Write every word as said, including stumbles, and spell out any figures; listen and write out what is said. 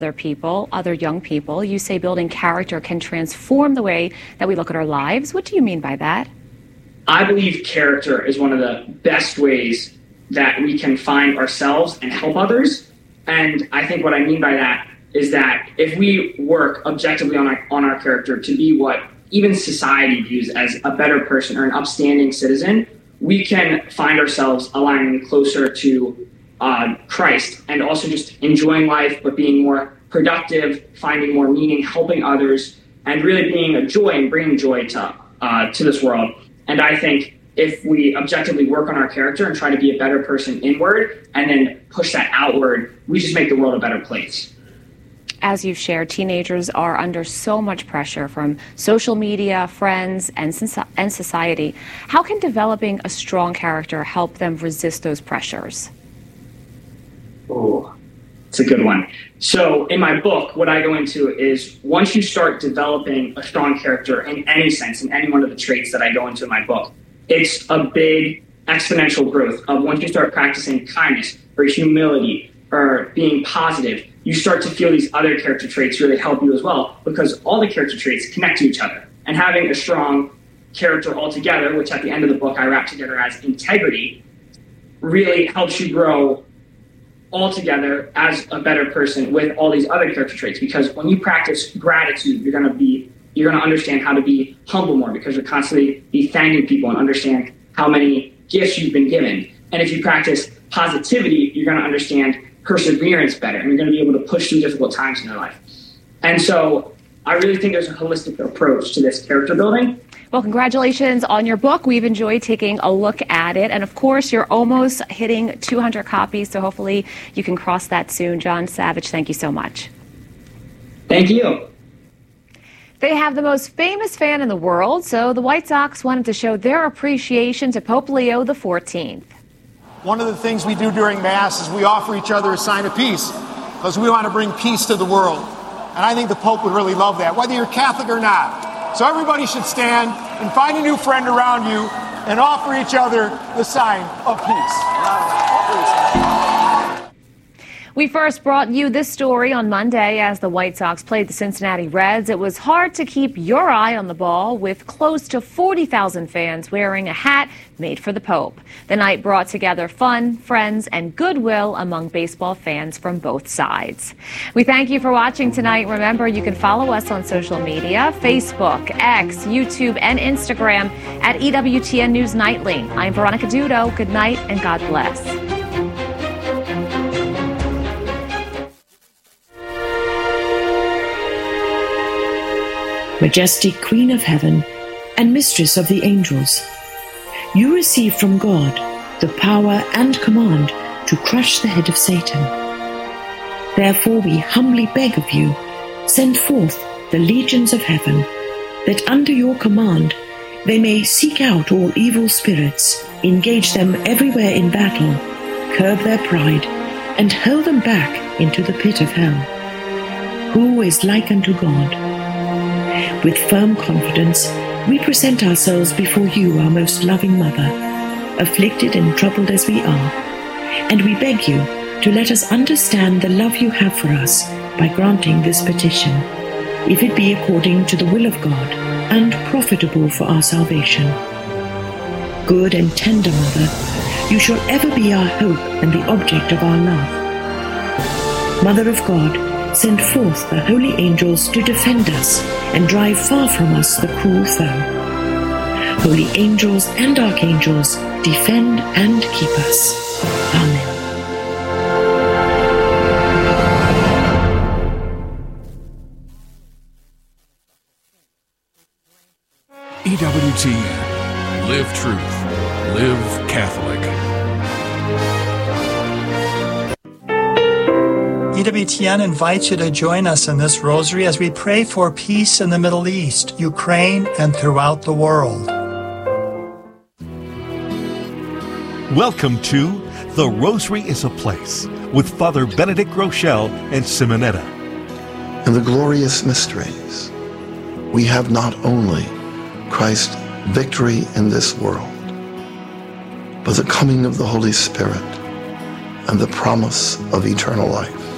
other people, other young people. You say building character can transform the way that we look at our lives. What do you mean by that? I believe character is one of the best ways that we can find ourselves and help others. And I think what I mean by that is that if we work objectively on our, on our character to be what even society views as a better person or an upstanding citizen, we can find ourselves aligning closer to uh, Christ and also just enjoying life, but being more productive, finding more meaning, helping others, and really being a joy and bringing joy to uh, to this world. And I think if we objectively work on our character and try to be a better person inward and then push that outward, we just make the world a better place. As you've shared, teenagers are under so much pressure from social media, friends, and and society. How can developing a strong character help them resist those pressures? Oh, it's a good one. So in my book, what I go into is once you start developing a strong character in any sense, in any one of the traits that I go into in my book, it's a big exponential growth of once you start practicing kindness or humility or being positive, you start to feel these other character traits really help you as well, because all the character traits connect to each other. And having a strong character altogether, which at the end of the book I wrap together as integrity, really helps you grow altogether as a better person with all these other character traits. Because when you practice gratitude, you're going to be you're going to understand how to be humble more, because you're constantly be thanking people and understand how many gifts you've been given. And if you practice positivity, you're going to understand perseverance better, and you're going to be able to push through difficult times in your life. And so I really think there's a holistic approach to this character building. Well, congratulations on your book. We've enjoyed taking a look at it. And of course, you're almost hitting two hundred copies, so hopefully you can cross that soon. John Savage, thank you so much. Thank you. They have the most famous fan in the world, so the White Sox wanted to show their appreciation to Pope Leo the fourteenth. One of the things we do during Mass is we offer each other a sign of peace, because we want to bring peace to the world. And I think the Pope would really love that, whether you're Catholic or not. So everybody should stand and find a new friend around you and offer each other the sign of peace. We first brought you this story on Monday as the White Sox played the Cincinnati Reds. It was hard to keep your eye on the ball with close to forty thousand fans wearing a hat made for the Pope. The night brought together fun, friends, and goodwill among baseball fans from both sides. We thank you for watching tonight. Remember, you can follow us on social media, Facebook, X, YouTube, and Instagram at E W T N News Nightly. I'm Veronica Dudo. Good night and God bless. Majestic Queen of Heaven and Mistress of the Angels, you receive from God the power and command to crush the head of Satan. Therefore we humbly beg of you, send forth the legions of heaven, that under your command they may seek out all evil spirits, engage them everywhere in battle, curb their pride, and hurl them back into the pit of hell. Who is like unto God? With firm confidence, we present ourselves before you, our most loving Mother, afflicted and troubled as we are, and we beg you to let us understand the love you have for us by granting this petition, if it be according to the will of God and profitable for our salvation. Good and tender Mother, you shall ever be our hope and the object of our love. Mother of God, send forth the holy angels to defend us and drive far from us the cruel foe. Holy angels and archangels, defend and keep us. Amen. E W T N. Live truth. Live Catholic. E W T N invites you to join us in this rosary as we pray for peace in the Middle East, Ukraine, and throughout the world. Welcome to The Rosary is a Place with Father Benedict Groeschel and Simonetta. In the glorious mysteries, we have not only Christ's victory in this world, but the coming of the Holy Spirit and the promise of eternal life.